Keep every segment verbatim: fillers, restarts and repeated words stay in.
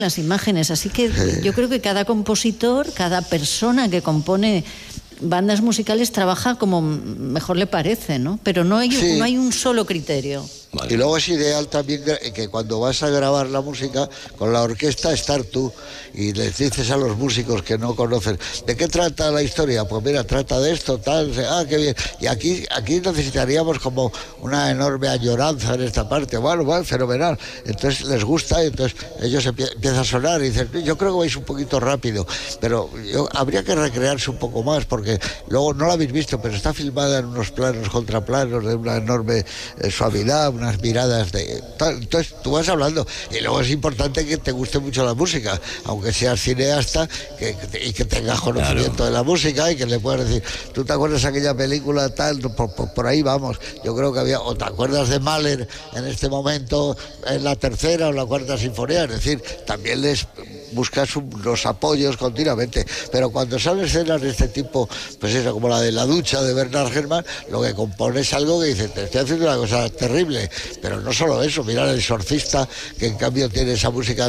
las imágenes, así que yo creo que cada compositor, cada persona que compone bandas musicales trabaja como mejor le parece, ¿no? Pero no hay, sí. no hay un solo criterio. Vale. Y luego es ideal también que cuando vas a grabar la música con la orquesta estar tú y les dices a los músicos que no conocen ¿de qué trata la historia? Pues mira, trata de esto, tal, ah, qué bien. Y aquí, aquí necesitaríamos como una enorme añoranza en esta parte. Bueno, bueno, fenomenal. Entonces les gusta y entonces ellos empie empiezan a sonar y dicen, yo creo que vais un poquito rápido, pero yo, habría que recrearse un poco más porque luego no la habéis visto, pero está filmada en unos planos contraplanos de una enorme eh, suavidad, unas miradas de... Entonces tú vas hablando y luego es importante que te guste mucho la música, aunque seas cineasta que, y que tengas conocimiento claro. de la música y que le puedas decir, ¿tú te acuerdas de aquella película tal? Por, por, por ahí vamos. Yo creo que había... O te acuerdas de Mahler en este momento en la tercera o la cuarta sinfonía, es decir, también les buscas un, los apoyos continuamente, pero cuando salen escenas de este tipo, pues eso, como la de La ducha de Bernard Herrmann, lo que compone es algo que dice, te estoy haciendo una cosa terrible, pero no solo eso, mira El exorcista, que en cambio tiene esa música,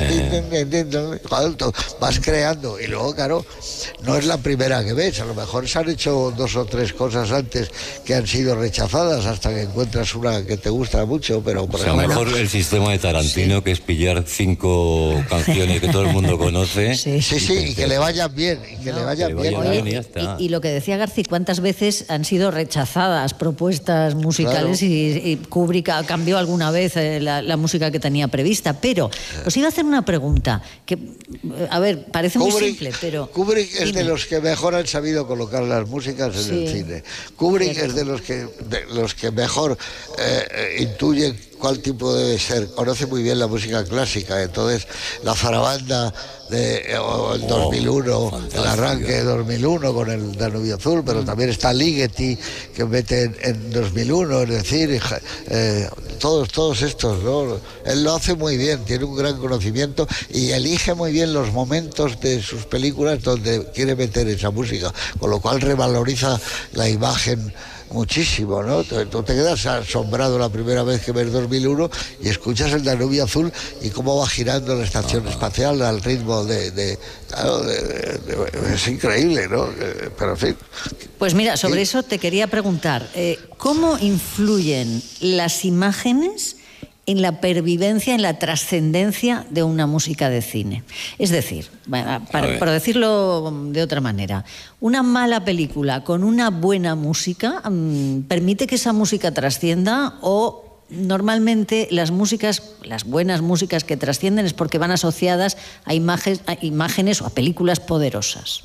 eh. vas creando, y luego claro, no es la primera que ves, a lo mejor se han hecho dos o tres cosas antes que han sido rechazadas hasta que encuentras una que te gusta mucho, pero por o sea, ejemplo, mejor el sistema de Tarantino, sí. que es pillar cinco canciones que todo el mundo conoce. Sí, sí, sí, y que le vayan bien, y que no, le vayan que bien. Oye, bien y, ya está. Y, y lo que decía García, ¿cuántas veces han sido rechazadas propuestas musicales claro. y, y Kubrick cambió alguna vez eh, la, la música que tenía prevista? Pero os iba a hacer una pregunta, que, a ver, parece Kubrick, muy simple, pero... Kubrick es dime. de los que mejor han sabido colocar las músicas en sí. el cine. Kubrick Cierto. es de los que, de los que mejor eh, intuyen cuál tipo debe ser, conoce muy bien la música clásica, entonces la zarabanda de o el dos mil uno, oh, el arranque de dos mil uno con el Danubio Azul, pero mm. también está Ligeti que mete en, en dos mil uno, es decir, eh, todos, todos estos, ¿no? Él lo hace muy bien, tiene un gran conocimiento y elige muy bien los momentos de sus películas donde quiere meter esa música, con lo cual revaloriza la imagen muchísimo, ¿no? Tú te quedas asombrado la primera vez que ves dos mil uno y escuchas el Danubio Azul y cómo va girando la estación espacial al ritmo de... de, claro, de, de, de es increíble, ¿no? Pero en fin... Pues mira, sobre eso te quería preguntar, eh, ¿cómo influyen las imágenes en la pervivencia, en la trascendencia de una música de cine? Es decir, para, para decirlo de otra manera, una mala película con una buena música mmm, permite que esa música trascienda, o normalmente las músicas, las buenas músicas que trascienden es porque van asociadas a imágenes, a imágenes o a películas poderosas.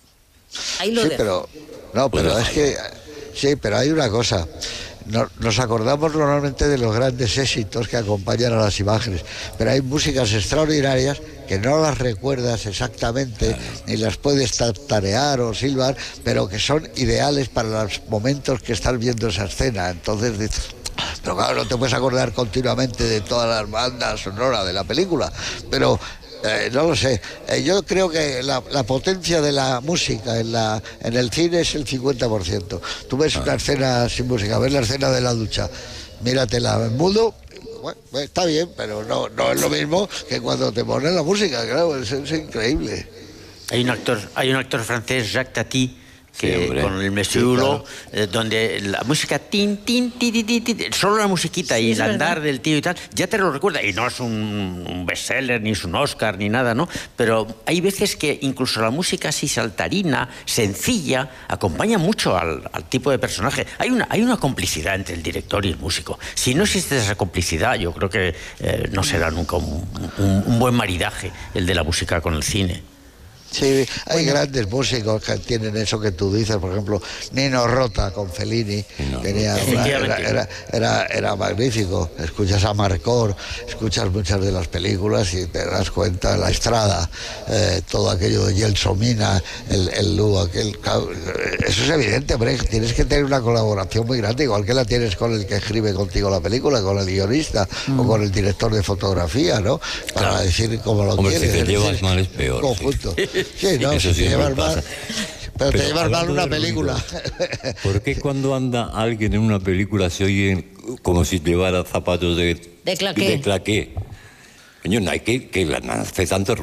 Ahí lo sí, dejo. pero no, pero es que sí, pero hay una cosa. Nos acordamos normalmente de los grandes éxitos que acompañan a las imágenes, pero hay músicas extraordinarias que no las recuerdas exactamente, claro. ni las puedes tarear o silbar, pero que son ideales para los momentos que estás viendo esa escena. Entonces dices, pero claro, no te puedes acordar continuamente de todas las bandas sonoras de la película, pero... Eh, no lo sé, eh, yo creo que la, la potencia de la música en, la, en el cine es el cincuenta por ciento. Tú ves una escena sin música, ves la escena de la ducha, míratela en mudo, bueno, está bien, pero no, no es lo mismo que cuando te ponen la música, claro, es, es increíble. Hay un actor, hay un actor francés, Jacques Tati, que sí, con el Monsieur sí, claro. eh, donde la música tin, tin, tin, tin, tin, tin, solo la musiquita sí, y el andar verdad. del tío y tal, ya te lo recuerda, y no es un, un bestseller, ni es un Oscar, ni nada, ¿no? Pero hay veces que incluso la música así saltarina, sencilla, acompaña mucho al, al tipo de personaje. Hay una, hay una complicidad entre el director y el músico. Si no existe esa complicidad, yo creo que eh, no será nunca un, un, un buen maridaje el de la música con el cine. Sí, hay bueno. grandes músicos que tienen eso que tú dices, por ejemplo, Nino Rota con Fellini, no, tenía una, era, era, era, era magnífico. Escuchas a Marcor, escuchas muchas de las películas y te das cuenta, La Estrada, eh, todo aquello de Gelsomina, el, el Lu, aquel, eso es evidente, hombre, tienes que tener una colaboración muy grande, igual que la tienes con el que escribe contigo la película, con el guionista mm. o con el director de fotografía, ¿no? Para claro. decir cómo lo hombre, quieres. Si te llevas mal es peor. Conjunto. Sí. Sí, no, eso si te llevas mal, pero, pero te llevas mal una película. Ruido, ¿por qué cuando anda alguien en una película se oye como si llevara zapatos de, de claqué? De claqué? Coño, no hay que, que hace tanto